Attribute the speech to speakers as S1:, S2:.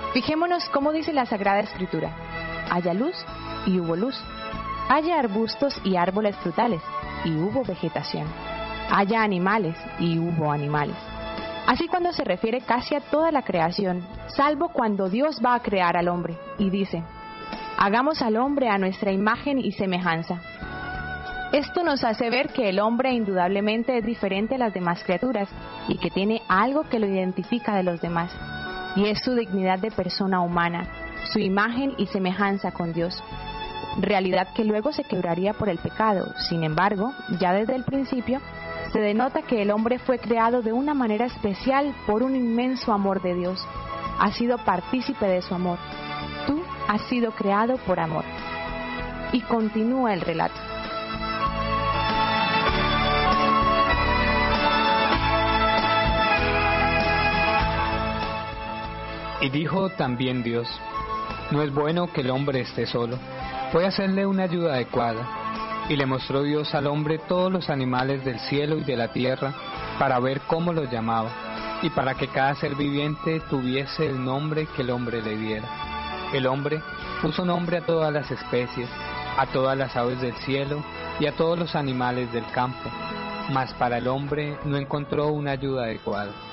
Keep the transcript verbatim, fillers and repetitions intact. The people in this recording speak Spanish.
S1: Fijémonos cómo dice la Sagrada Escritura: haya luz y hubo luz, haya arbustos y árboles frutales y hubo vegetación, haya animales y hubo animales. Así cuando se refiere casi a toda la creación, salvo cuando Dios va a crear al hombre y dice: hagamos al hombre a nuestra imagen y semejanza. Esto nos hace ver que el hombre indudablemente es diferente a las demás criaturas y que tiene algo que lo identifica de los demás, y es su dignidad de persona humana, su imagen y semejanza con Dios, realidad que luego se quebraría por el pecado. Sin embargo, ya desde el principio se denota que el hombre fue creado de una manera especial por un inmenso amor de Dios. Ha sido partícipe de su amor. Tú has sido creado por amor. Y continúa el relato.
S2: Y dijo también Dios: no es bueno que el hombre esté solo, voy a hacerle una ayuda adecuada. Y le mostró Dios al hombre todos los animales del cielo y de la tierra, para ver cómo los llamaba, y para que cada ser viviente tuviese el nombre que el hombre le diera. El hombre puso nombre a todas las especies, a todas las aves del cielo y a todos los animales del campo, mas para el hombre no encontró una ayuda adecuada.